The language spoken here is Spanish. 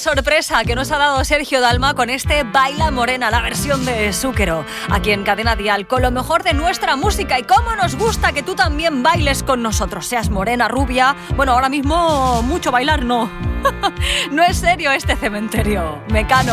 sorpresa que nos ha dado Sergio Dalma con este Baila Morena, la versión de Zúquero, aquí en Cadena Dial, con lo mejor de nuestra música. Y cómo nos gusta que tú también bailes con nosotros, seas morena, rubia. Bueno, ahora mismo mucho bailar no. No es serio este cementerio. Mecano.